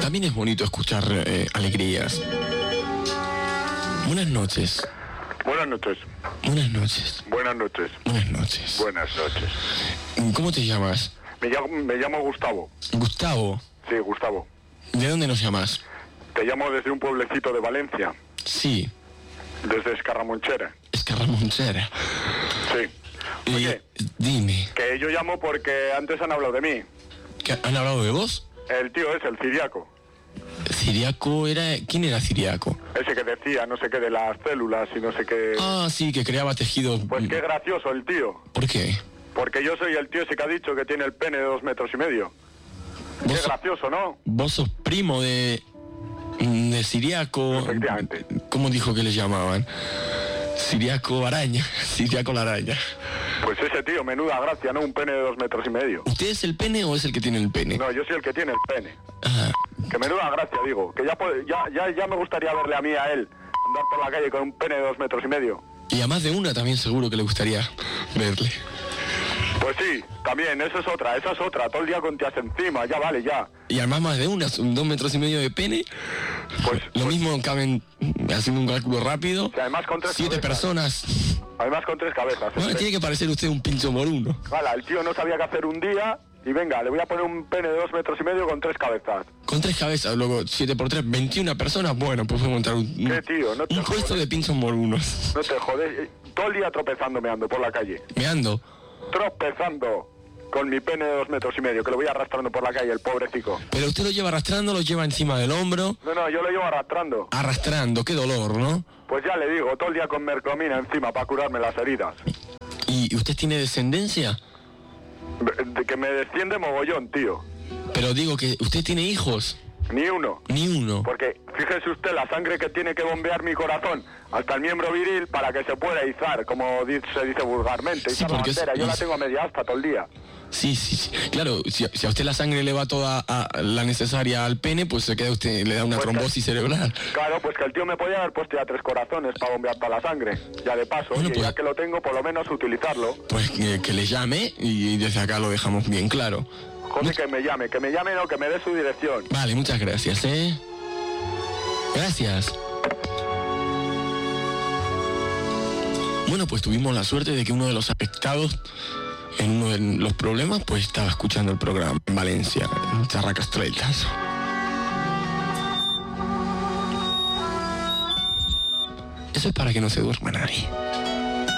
también es bonito escuchar alegrías. Buenas noches. Buenas noches. Buenas noches. Buenas noches. Buenas noches. Buenas noches. ¿Cómo te llamas? Me llamo Gustavo. Gustavo. Sí, Gustavo. ¿De dónde nos llamas? Te llamo desde un pueblecito de Valencia. Sí. Desde Escarramonchera. Escarramonchera. Sí. Oye, dime. que yo llamo porque antes han hablado de mí. ¿Han hablado de vos? El tío es el Ciriaco. Ciriaco era... ¿Quién era Ciriaco? Ese que decía no sé qué de las células y no sé qué... Ah, sí, que creaba tejidos... Pues qué gracioso el tío. ¿Por qué? Porque yo soy el tío ese que ha dicho que tiene el pene de 2,5 metros. Qué gracioso, ¿no? Vos sos primo de Ciriaco... Efectivamente. ¿Cómo dijo que le llamaban? Ciriaco Araña. Ciriaco la Araña. Pues ese tío, menuda gracia, ¿no? Un pene de 2,5 metros. ¿Usted es el pene o es el que tiene el pene? No, yo soy el que tiene el pene. Ah. Que menuda gracia, digo. Que ya me gustaría verle a mí, a él, andar por la calle con un pene de 2,5 metros. Y a más de una también seguro que le gustaría verle. Pues sí, también, esa es otra. Todo el día con tías encima, ya vale, ya. Y además más de una, un 2,5 metros de pene. Lo mismo caben, haciendo un cálculo rápido, y además con 7 personas. Además con 3 cabezas. Bueno, tiene que parecer usted un pincho moruno. Vale, el tío no sabía qué hacer un día y venga, le voy a poner un pene de 2,5 metros con 3 cabezas. Con 3 cabezas, luego 7 por 3, 21 personas, bueno, pues voy a montar un puesto de pinchos morunos. No te jodes, todo el día tropezando me ando por la calle. ¿Me ando? Tropezando con mi pene de 2,5 metros, que lo voy arrastrando por la calle, el pobrecito. Pero usted lo lleva arrastrando, lo lleva encima del hombro. No, yo lo llevo arrastrando. Arrastrando, qué dolor, ¿no? Pues ya le digo, todo el día con mercromina encima para curarme las heridas. ¿Y usted tiene descendencia? De que me desciende mogollón, tío. Pero digo que usted tiene hijos. Ni uno. Ni uno. Porque fíjese usted la sangre que tiene que bombear mi corazón hasta el miembro viril para que se pueda izar, como se dice vulgarmente. Sí, izar la bandera, yo la tengo a media asta todo el día. Sí. Claro, si a usted la sangre le va toda la necesaria al pene, pues se queda usted, le da una trombosis cerebral. Claro, pues que el tío me podía haber puesto ya 3 corazones para bombear toda la sangre. Ya de paso, bueno, pues, ya que lo tengo, por lo menos utilizarlo. Pues que le llame y desde acá lo dejamos bien claro. Joder, que me llame no, que me dé su dirección. Vale, muchas gracias, Gracias. Bueno, pues tuvimos la suerte de que uno de los afectados en uno de los problemas, pues estaba escuchando el programa en Valencia, en Charracastretas. Eso es para que no se duerma nadie.